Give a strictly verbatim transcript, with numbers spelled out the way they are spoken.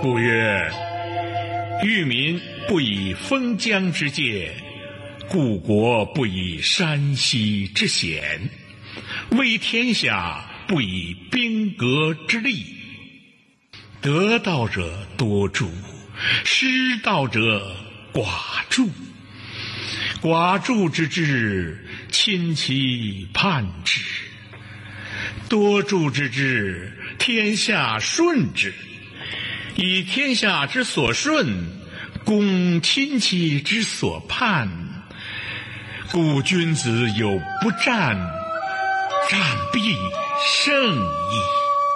故曰：裕民不以封疆之戒，故国不以山溪之险，为天下不以兵革之利。得道者多助，失道者寡助。寡助之治，亲其叛之；多助之治，天下顺之。以天下之所顺，攻亲戚之所叛。故君子有不战，战必胜矣。